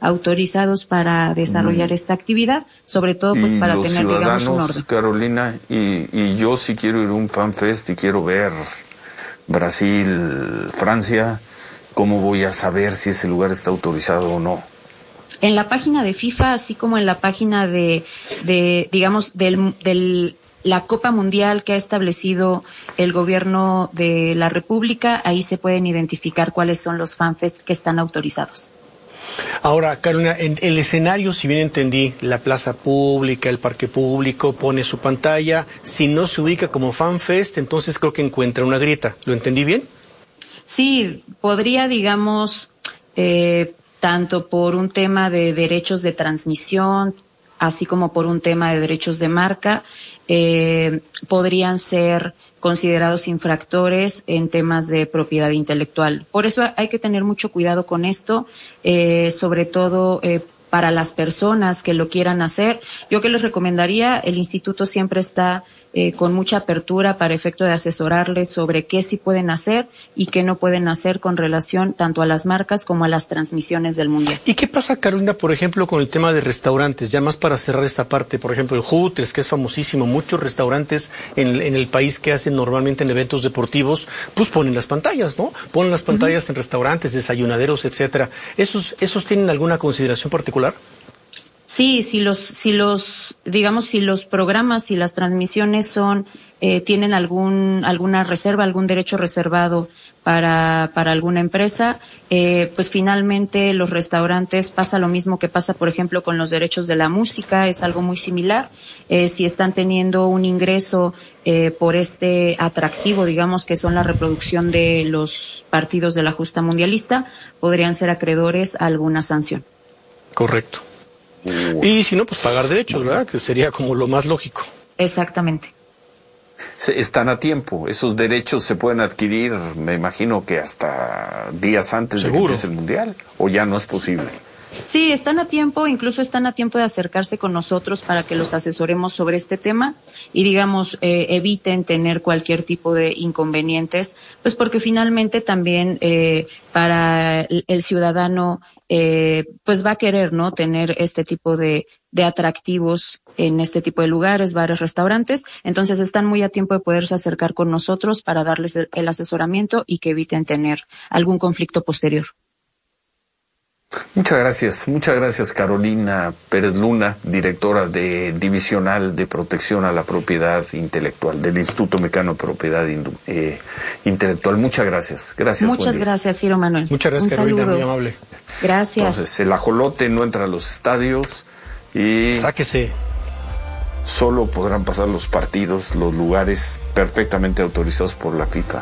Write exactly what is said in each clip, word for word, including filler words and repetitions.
autorizados para desarrollar mm. esta actividad, sobre todo pues para tener, digamos, un orden. Carolina, y, y yo si quiero ir a un FanFest y quiero ver Brasil, Francia, ¿cómo voy a saber si ese lugar está autorizado o no? En la página de FIFA, así como en la página de, de digamos, del, del la Copa Mundial que ha establecido el gobierno de la República, ahí se pueden identificar cuáles son los FanFest que están autorizados. Ahora, Carolina, en el escenario, si bien entendí, la plaza pública, el parque público, pone su pantalla, si no se ubica como FanFest, entonces creo que encuentra una grieta. ¿Lo entendí bien? Sí, podría, digamos, eh, tanto por un tema de derechos de transmisión, así como por un tema de derechos de marca, eh, podrían ser considerados infractores en temas de propiedad intelectual. Por eso hay que tener mucho cuidado con esto, eh, sobre todo eh, para las personas que lo quieran hacer. Yo que les recomendaría, el instituto siempre está eh, con mucha apertura para efecto de asesorarles sobre qué sí pueden hacer y qué no pueden hacer con relación tanto a las marcas como a las transmisiones del Mundial. ¿Y qué pasa, Carolina, por ejemplo, con el tema de restaurantes? Ya más para cerrar esta parte, por ejemplo, el Hooters, que es famosísimo, muchos restaurantes en, en el país que hacen normalmente en eventos deportivos, pues ponen las pantallas, ¿no? Ponen las pantallas uh-huh. en restaurantes, desayunaderos, etcétera. ¿Esos, esos tienen alguna consideración particular? Sí, si los, si los, digamos, si los programas y las transmisiones son, eh, tienen algún, alguna reserva, algún derecho reservado para, para alguna empresa, eh, pues finalmente los restaurantes pasa lo mismo que pasa, por ejemplo, con los derechos de la música, es algo muy similar. Eh, si están teniendo un ingreso, eh, por este atractivo, digamos, que son la reproducción de los partidos de la justa mundialista, podrían ser acreedores a alguna sanción. Correcto. Y si no, pues pagar derechos, ¿verdad? Que sería como lo más lógico. Exactamente. Están a tiempo. Esos derechos se pueden adquirir, me imagino que hasta días antes ¿Seguro? de que empiece el Mundial, o ya no es posible. Sí, están a tiempo, incluso están a tiempo de acercarse con nosotros para que los asesoremos sobre este tema y, digamos, eh, eviten tener cualquier tipo de inconvenientes, pues porque finalmente también eh, para el, el ciudadano eh, pues va a querer, ¿no?, tener este tipo de, de atractivos en este tipo de lugares, bares, restaurantes. Entonces están muy a tiempo de poderse acercar con nosotros para darles el, el asesoramiento y que eviten tener algún conflicto posterior. Muchas gracias, muchas gracias Carolina Pérez Luna, directora de Divisional de Protección a la Propiedad Intelectual del Instituto Mexicano de Propiedad eh, Intelectual. Muchas gracias, gracias. Muchas gracias, Ciro Manuel. Muchas gracias, Un Carolina, saludo. muy amable. Gracias. Entonces, el ajolote no entra a los estadios y... Sáquese. Solo podrán pasar los partidos, los lugares perfectamente autorizados por la FIFA.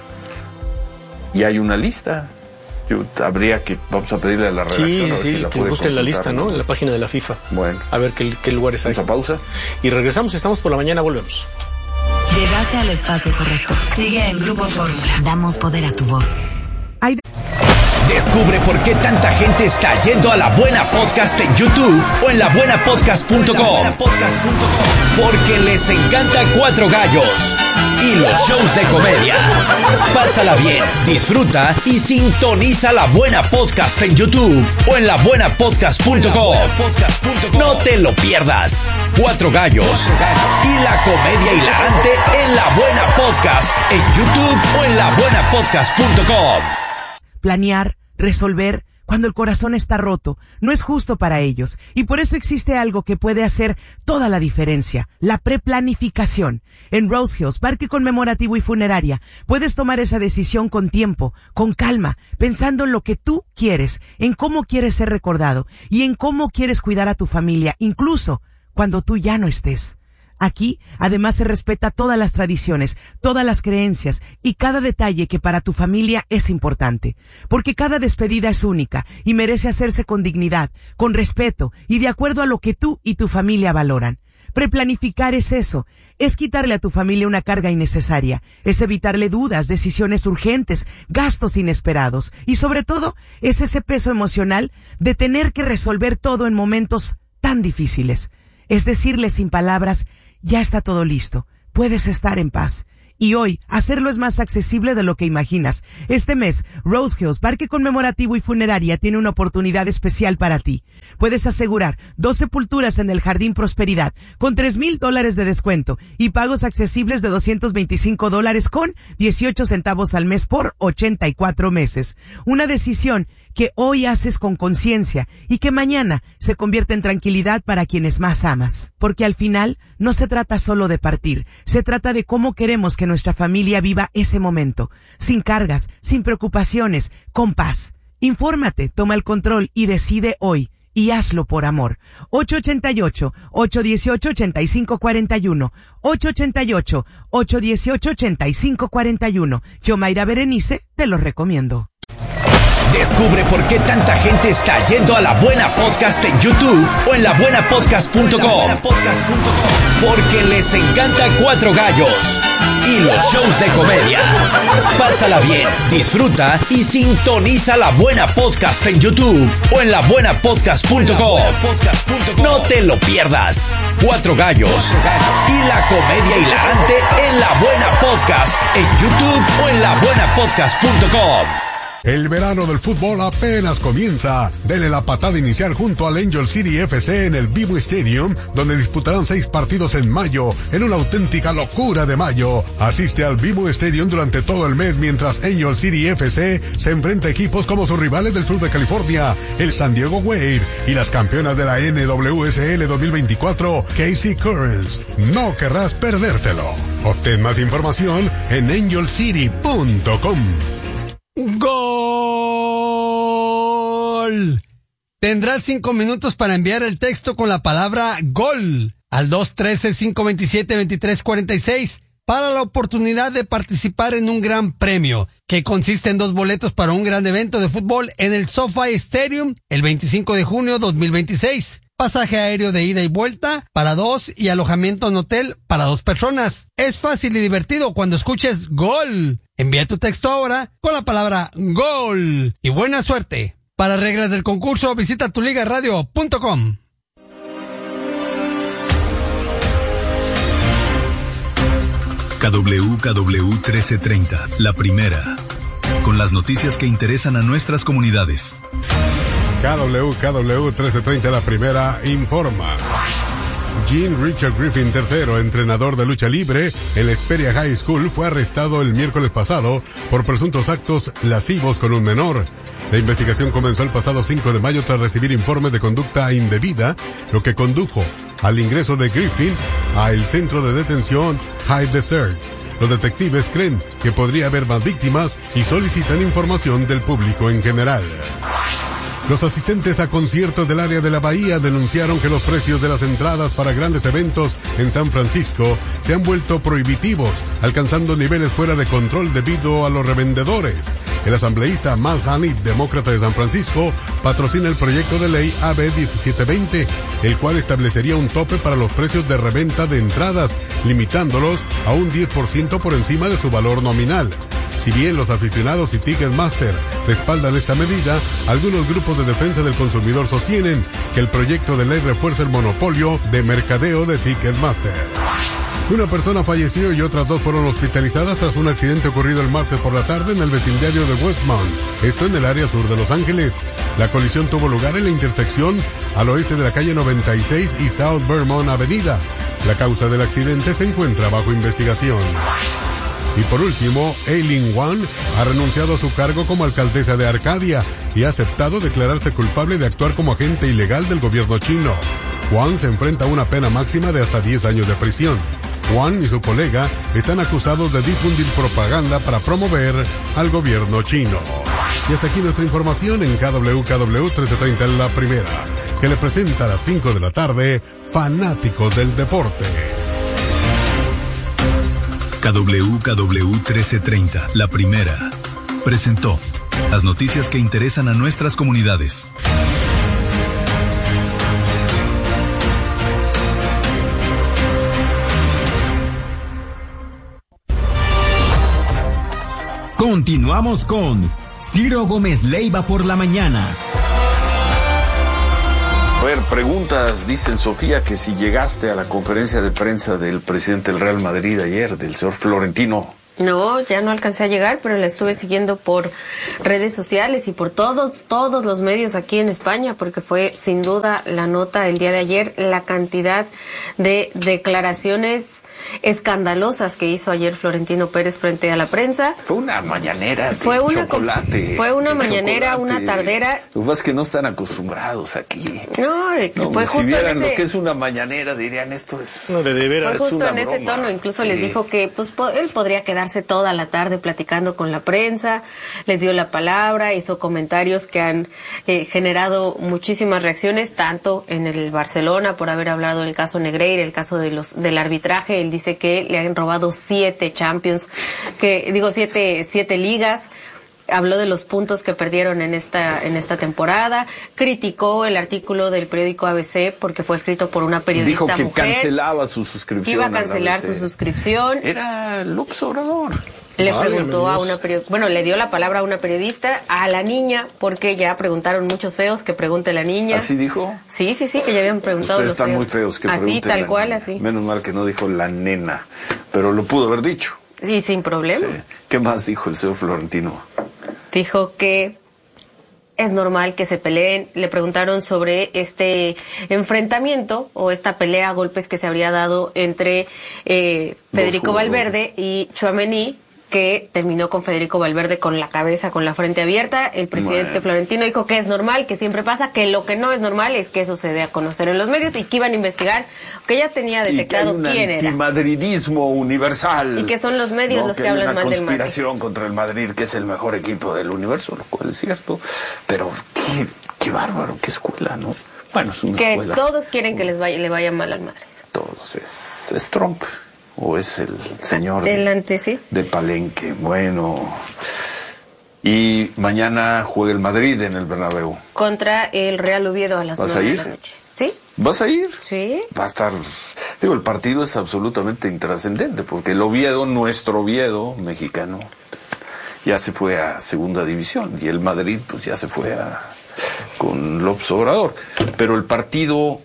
Y hay una lista. Yo, habría que, vamos a pedirle a la redacción. Sí, a ver sí, si la que puede busquen la lista, ¿no? ¿no? En la página de la FIFA. Bueno. A ver qué, qué lugares hay. Vamos a pausa. Y regresamos, estamos por la mañana, volvemos. Llegaste al espacio correcto. Sigue en Grupo Fórmula. Damos poder a tu voz. Hay... Descubre por qué tanta gente está yendo a La Buena Podcast en YouTube o en la buena podcast punto com. Porque les encanta Cuatro Gallos y los shows de comedia. Pásala bien, disfruta y sintoniza La Buena Podcast en YouTube o en la buena podcast punto com. No te lo pierdas. Cuatro Gallos y la comedia hilarante en La Buena Podcast en YouTube o en la buena podcast punto com. Planear, resolver, cuando el corazón está roto, no es justo para ellos. Y por eso existe algo que puede hacer toda la diferencia, la preplanificación. En Rose Hills, Parque Conmemorativo y Funeraria, puedes tomar esa decisión con tiempo, con calma, pensando en lo que tú quieres, en cómo quieres ser recordado y en cómo quieres cuidar a tu familia, incluso cuando tú ya no estés. Aquí, además, se respeta todas las tradiciones, todas las creencias y cada detalle que para tu familia es importante. Porque cada despedida es única y merece hacerse con dignidad, con respeto y de acuerdo a lo que tú y tu familia valoran. Preplanificar es eso, es quitarle a tu familia una carga innecesaria, es evitarle dudas, decisiones urgentes, gastos inesperados y sobre todo es ese peso emocional de tener que resolver todo en momentos tan difíciles. Es decirle sin palabras, ya está todo listo, puedes estar en paz. Y hoy, hacerlo es más accesible de lo que imaginas. Este mes, Rose Hills, Parque Conmemorativo y Funeraria, tiene una oportunidad especial para ti. Puedes asegurar dos sepulturas en el Jardín Prosperidad con tres mil dólares de descuento y pagos accesibles de doscientos veinticinco dólares con dieciocho centavos al mes por ochenta y cuatro meses. Una decisión que hoy haces con conciencia y que mañana se convierte en tranquilidad para quienes más amas. Porque al final no se trata solo de partir, se trata de cómo queremos que nuestra familia viva ese momento, sin cargas, sin preocupaciones, con paz. Infórmate, toma el control y decide hoy. Y hazlo por amor. ocho ocho ocho, ocho uno ocho, ocho cinco cuatro uno. ocho ocho ocho, ocho uno ocho, ocho cinco cuatro uno. Yo, Mayra Berenice, te lo recomiendo. Descubre por qué tanta gente está yendo a La Buena Podcast en YouTube o en la buena podcast punto com. Porque les encanta Cuatro Gallos y los shows de comedia. Pásala bien, disfruta y sintoniza La Buena Podcast en YouTube o en la buena podcast punto com. No te lo pierdas. Cuatro Gallos y la comedia hilarante en La Buena Podcast en YouTube o en la buena podcast punto com. El verano del fútbol apenas comienza. Dele la patada inicial junto al Angel City F C en el BMO Stadium, donde disputarán seis partidos en mayo, en una auténtica locura de mayo. Asiste al BMO Stadium durante todo el mes mientras Angel City F C se enfrenta a equipos como sus rivales del sur de California, el San Diego Wave y las campeonas de la N W S L dos mil veinticuatro, K C Currents. No querrás perdértelo. Obtén más información en angel city punto com. ¡Gol! Tendrás cinco minutos para enviar el texto con la palabra GOL al dos uno tres, cinco dos siete, dos tres cuatro seis para la oportunidad de participar en un gran premio que consiste en dos boletos para un gran evento de fútbol en el SoFi Stadium el veinticinco de junio de dos mil veintiséis. Pasaje aéreo de ida y vuelta para dos y alojamiento en hotel para dos personas. Es fácil y divertido cuando escuches GOL. Envía tu texto ahora con la palabra GOL y buena suerte. Para reglas del concurso visita tu liga radio punto com. K W K W trece treinta, la primera, con las noticias que interesan a nuestras comunidades. K W K W trece treinta, la primera, informa. Jean Richard Griffin tercero, entrenador de lucha libre en la Hesperia High School, fue arrestado el miércoles pasado por presuntos actos lascivos con un menor. La investigación comenzó el pasado cinco de mayo tras recibir informes de conducta indebida, lo que condujo al ingreso de Griffin al centro de detención High Desert. Los detectives creen que podría haber más víctimas y solicitan información del público en general. Los asistentes a conciertos del área de la Bahía denunciaron que los precios de las entradas para grandes eventos en San Francisco se han vuelto prohibitivos, alcanzando niveles fuera de control debido a los revendedores. El asambleísta Matt Haney, demócrata de San Francisco, patrocina el proyecto de ley A B diecisiete veinte, el cual establecería un tope para los precios de reventa de entradas, limitándolos a un diez por ciento por encima de su valor nominal. Si bien los aficionados y Ticketmaster respaldan esta medida, algunos grupos de defensa del consumidor sostienen que el proyecto de ley refuerza el monopolio de mercadeo de Ticketmaster. Una persona falleció y otras dos fueron hospitalizadas tras un accidente ocurrido el martes por la tarde en el vecindario de Westmount, esto en el área sur de Los Ángeles. La colisión tuvo lugar en la intersección al oeste de la calle noventa y seis y South Vermont Avenida. La causa del accidente se encuentra bajo investigación. Y por último, Eileen Wang ha renunciado a su cargo como alcaldesa de Arcadia y ha aceptado declararse culpable de actuar como agente ilegal del gobierno chino. Wang se enfrenta a una pena máxima de hasta diez años de prisión. Wang y su colega están acusados de difundir propaganda para promover al gobierno chino. Y hasta aquí nuestra información en K W K W trece treinta en la primera, que le presenta a las cinco de la tarde Fanáticos del Deporte. K W K W trece treinta, la primera, presentó las noticias que interesan a nuestras comunidades. Continuamos con Ciro Gómez Leiva por la mañana. A ver, preguntas, dicen Sofía, que si llegaste a la conferencia de prensa del presidente del Real Madrid ayer, del señor Florentino. No, ya no alcancé a llegar, pero la estuve siguiendo por redes sociales y por todos, todos los medios aquí en España, porque fue sin duda la nota del día de ayer, la cantidad de declaraciones escandalosas que hizo ayer Florentino Pérez frente a la prensa. Fue una mañanera de fue una chocolate. Fue una mañanera, chocolate. Una tardera. Lo que pasa es que no están acostumbrados aquí. No, no si fue justo vieran en ese... lo que es una mañanera, dirían esto es... No, de, de veras. Fue justo es en ese broma. tono, incluso sí. les dijo que pues po él podría quedarse toda la tarde platicando con la prensa, les dio la palabra, hizo comentarios que han eh, generado muchísimas reacciones, tanto en el Barcelona por haber hablado del caso Negreira, el caso de los del arbitraje. Él dice que le han robado siete Champions, que digo siete siete ligas. Habló de los puntos que perdieron en esta en esta temporada, criticó el artículo del periódico A B C porque fue escrito por una periodista mujer. Dijo que mujer, cancelaba su suscripción. Que iba a cancelar su suscripción. Era López Obrador. Le Válgame preguntó Dios. a una periodista, bueno, le dio la palabra a una periodista, a la niña, porque ya preguntaron muchos feos, que pregunte la niña. ¿Así dijo? Sí, sí, sí, que ya habían preguntado Ustedes los están feos. muy feos, que así, tal la cual, niña. así. Menos mal que no dijo la nena, pero lo pudo haber dicho. Y sin problema. Sí. ¿Qué más dijo el señor Florentino? Dijo que es normal que se peleen. Le preguntaron sobre este enfrentamiento o esta pelea a golpes que se habría dado entre eh, Federico Valverde y Tchouaméni, que terminó con Federico Valverde con la cabeza, con la frente abierta. El presidente bueno. Florentino dijo que es normal, que siempre pasa, que lo que no es normal es que eso se dé a conocer en los medios y que iban a investigar, que ya tenía detectado y que hay un quién era. Madridismo universal. Y que son los medios no, los que, que hablan mal del Madrid. Hay una conspiración contra el Madrid, que es el mejor equipo del universo, lo cual es cierto. Pero qué, qué bárbaro, qué escuela, ¿no? Bueno, es una que escuela. Todos quieren que les vaya, le vaya mal al Madrid. Todos, es, es Trump. ¿O es el señor Delante, sí. de Palenque? Bueno. Y mañana juega el Madrid en el Bernabéu. Contra el Real Oviedo a las nueve de la noche. ¿Sí? ¿Vas a ir? Sí. Va a estar... Digo, el partido es absolutamente intrascendente, porque el Oviedo, nuestro Oviedo mexicano, ya se fue a segunda división, y el Madrid pues ya se fue a con López Obrador. Pero el partido...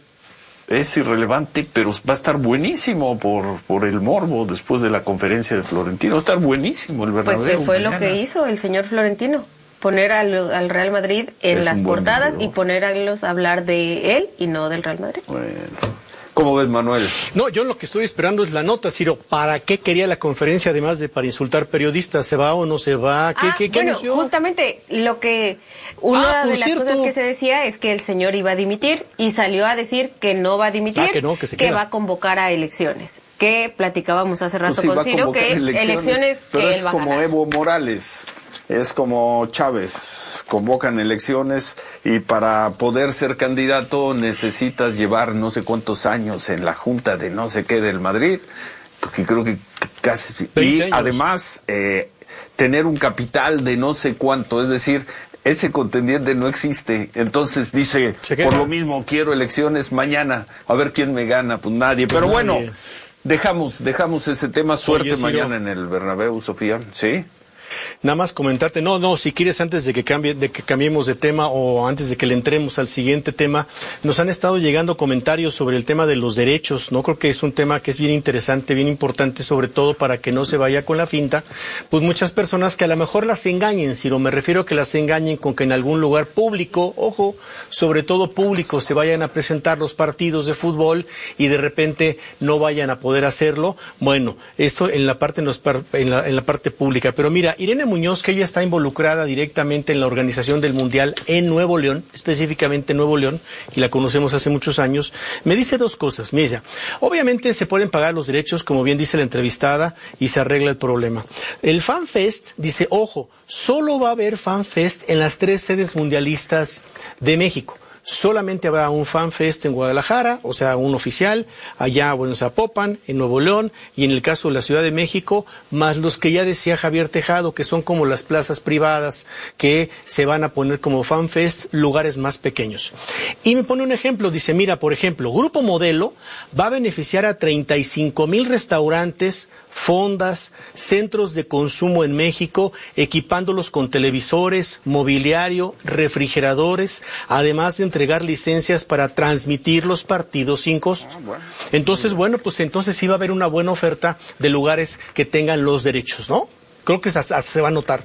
es irrelevante, pero va a estar buenísimo por por el morbo después de la conferencia de Florentino. Va a estar buenísimo el Bernabéu. Pues fue mañana. lo que hizo el señor Florentino. Poner al, al Real Madrid en es las portadas y ponerlos a hablar de él y no del Real Madrid. Bueno. ¿Cómo ves, Manuel? No, yo lo que estoy esperando es la nota, Ciro. ¿Para qué quería la conferencia, además de para insultar periodistas? ¿Se va o no se va? ¿Qué, ah, qué, qué bueno, anunció? justamente lo que... Una ah, de las cierto. cosas que se decía es que el señor iba a dimitir y salió a decir que no va a dimitir, ah, que, no, que, se que queda. va a convocar a elecciones. Que platicábamos hace rato pues sí, con Ciro, que elecciones, elecciones pero que es él va como a ganar. Evo Morales. Es como Chávez, convocan elecciones y para poder ser candidato necesitas llevar no sé cuántos años en la junta de no sé qué del Madrid, porque creo que casi... Y años. Además, eh, tener un capital de no sé cuánto, es decir, ese contendiente no existe. Entonces dice, por lo mismo, quiero elecciones mañana, a ver quién me gana, pues nadie. Pero pues bueno, nadie. dejamos dejamos ese tema, suerte Oye, mañana en el Bernabéu, Sofía, ¿sí? Nada más comentarte, no, no, si quieres antes de que cambie, de que cambiemos de tema o antes de que le entremos al siguiente tema, nos han estado llegando comentarios sobre el tema de los derechos, ¿no? Creo que es un tema que es bien interesante, bien importante, sobre todo para que no se vaya con la finta, pues muchas personas que a lo mejor las engañen, si no me refiero a que las engañen con que en algún lugar público, ojo, sobre todo público, se vayan a presentar los partidos de fútbol y de repente no vayan a poder hacerlo. Bueno, esto en la parte, en la, en la parte pública, pero mira, Irene Muñoz, que ella está involucrada directamente en la organización del Mundial en Nuevo León, específicamente en Nuevo León, y la conocemos hace muchos años, me dice dos cosas. Mira, obviamente se pueden pagar los derechos, como bien dice la entrevistada, y se arregla el problema. El FanFest, dice, ojo, solo va a haber FanFest en las tres sedes mundialistas de México. Solamente habrá un FanFest en Guadalajara, o sea, un oficial, allá bueno, en Zapopan, en Nuevo León, y en el caso de la Ciudad de México, más los que ya decía Javier Tejado, que son como las plazas privadas, que se van a poner como FanFest, lugares más pequeños. Y me pone un ejemplo, dice, mira, por ejemplo, Grupo Modelo va a beneficiar a treinta y cinco mil restaurantes fondas, centros de consumo en México, equipándolos con televisores, mobiliario, refrigeradores, además de entregar licencias para transmitir los partidos sin costo. Entonces, bueno, pues entonces sí va a haber una buena oferta de lugares que tengan los derechos, ¿no? Creo que se, se va a notar.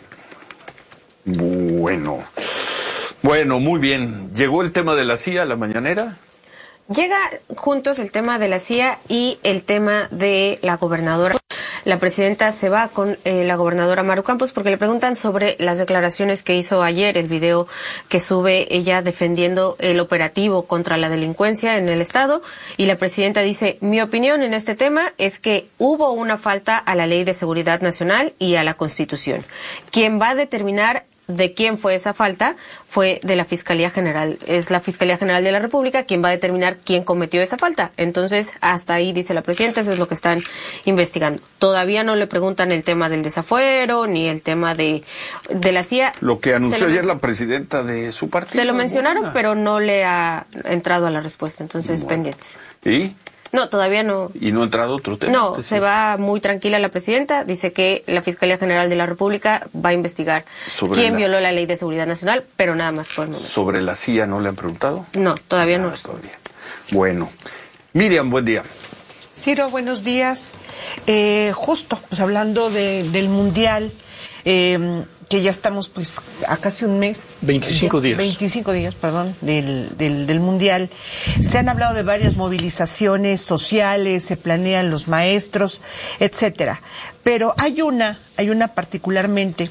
Bueno, bueno, muy bien. ¿Llegó el tema de la C I A a la mañanera? Llega juntos el tema de la C I A y el tema de la gobernadora. La presidenta se va con eh, la gobernadora Maru Campos porque le preguntan sobre las declaraciones que hizo ayer, el video que sube ella defendiendo el operativo contra la delincuencia en el estado, y la presidenta dice: mi opinión en este tema es que hubo una falta a la Ley de Seguridad Nacional y a la Constitución. Quien va a determinar de quién fue esa falta fue de la Fiscalía General. Es la Fiscalía General de la República quien va a determinar quién cometió esa falta. Entonces, hasta ahí, dice la presidenta, eso es lo que están investigando. Todavía no le preguntan el tema del desafuero ni el tema de, de la C I A. Lo que anunció ayer la presidenta de su partido. Se lo mencionaron, buena. pero no le ha entrado a la respuesta. Entonces, bueno. pendientes. ¿Y? No, todavía no. ¿Y no ha entrado otro tema? No, se va muy tranquila la presidenta. Dice que la Fiscalía General de la República va a investigar sobre quién la... violó la Ley de Seguridad Nacional, pero nada más por el momento. ¿Sobre la C I A no le han preguntado? No, todavía nada, no. Todavía. Bueno. Miriam, buen día. Ciro, buenos días. Eh, justo, pues hablando de, del Mundial, eh, que ya estamos pues a casi un mes. veinticinco días. veinticinco días, perdón, del, del, del Mundial. Se han hablado de varias movilizaciones sociales, se planean los maestros, etcétera. Pero hay una, hay una particularmente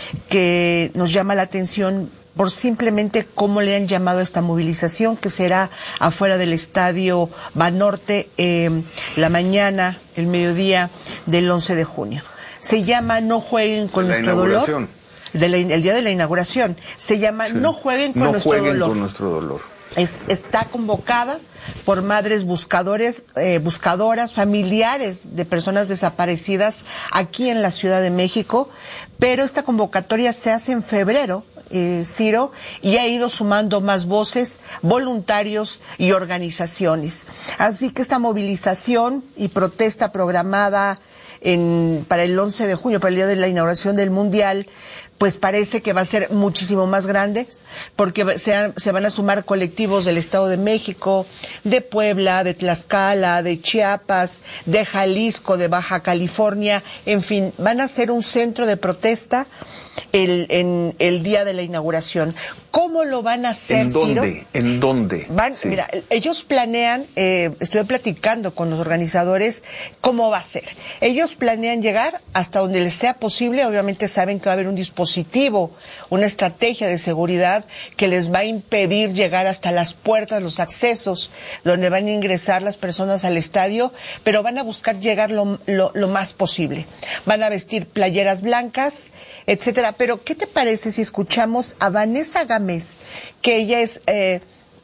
que nos llama la atención por simplemente cómo le han llamado a esta movilización, que será afuera del Estadio Banorte eh, la mañana, el mediodía del once de junio. Se llama No jueguen con nuestro dolor. De la, el día de la inauguración. Se llama sí. No jueguen con no nuestro jueguen dolor. Con nuestro dolor. Es, está convocada por madres buscadores, eh, buscadoras, familiares de personas desaparecidas aquí en la Ciudad de México, pero esta convocatoria se hace en febrero, eh, Ciro, y ha ido sumando más voces, voluntarios y organizaciones. Así que esta movilización y protesta programada en, para el once de junio, para el día de la inauguración del Mundial, pues parece que va a ser muchísimo más grande, porque se, han, se van a sumar colectivos del Estado de México, de Puebla, de Tlaxcala, de Chiapas, de Jalisco, de Baja California, en fin, van a ser un centro de protesta el, en el día de la inauguración. ¿Cómo lo van a hacer, ¿En dónde? Ciro? ¿En dónde? Van, sí. Mira, ellos planean, eh, estuve platicando con los organizadores, cómo va a ser. Ellos planean llegar hasta donde les sea posible. Obviamente saben que va a haber un dispositivo, una estrategia de seguridad que les va a impedir llegar hasta las puertas, los accesos, donde van a ingresar las personas al estadio, pero van a buscar llegar lo, lo, lo más posible. Van a vestir playeras blancas, etcétera. Pero, ¿qué te parece si escuchamos a Vanessa Gámez, que ella es eh,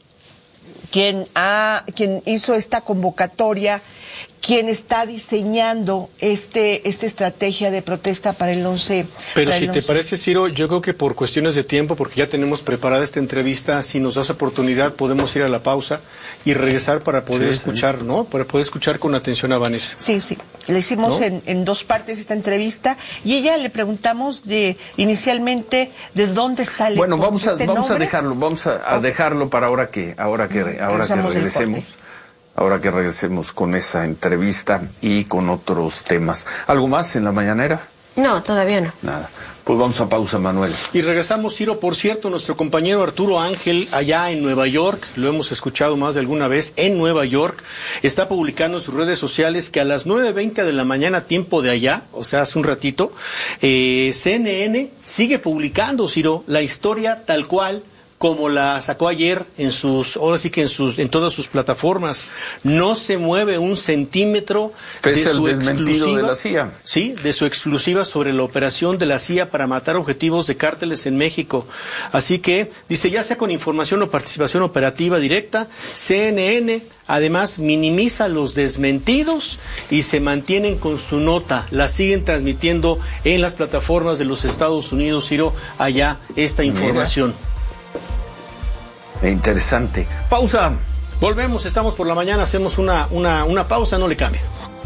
quien ha, quien hizo esta convocatoria, quien está diseñando este esta estrategia de protesta para el once? Pero si te parece, Ciro, yo creo que por cuestiones de tiempo, porque ya tenemos preparada esta entrevista, si nos das oportunidad podemos ir a la pausa y regresar para poder sí, escuchar, sí. ¿no? Para poder escuchar con atención a Vanessa. Sí, sí. Le hicimos ¿no? en, en dos partes esta entrevista y ella le preguntamos de inicialmente desde dónde sale. Bueno, vamos a este vamos nombre. a dejarlo, vamos a, a dejarlo para ahora que ahora que ahora que regresemos. Ahora que regresemos con esa entrevista y con otros temas. ¿Algo más en la mañanera? No, todavía no. Nada. Pues vamos a pausa, Manuel. Y regresamos, Ciro. Por cierto, nuestro compañero Arturo Ángel, allá en Nueva York, lo hemos escuchado más de alguna vez, en Nueva York, está publicando en sus redes sociales que a las nueve veinte de la mañana, tiempo de allá, o sea, hace un ratito, eh, C N N sigue publicando, Ciro, la historia tal cual como la sacó ayer en sus, ahora sí que en sus, en todas sus plataformas. No se mueve un centímetro Pese de su el exclusiva, de la C I A. Sí, de su exclusiva sobre la operación de la C I A para matar objetivos de cárteles en México. Así que, dice, ya sea con información o participación operativa directa, C N N además minimiza los desmentidos y se mantienen con su nota. La siguen transmitiendo en las plataformas de los Estados Unidos, Ciro, allá esta información. Mira. Interesante. Pausa. Volvemos, estamos por la mañana, hacemos una, una, una pausa, no le cambie.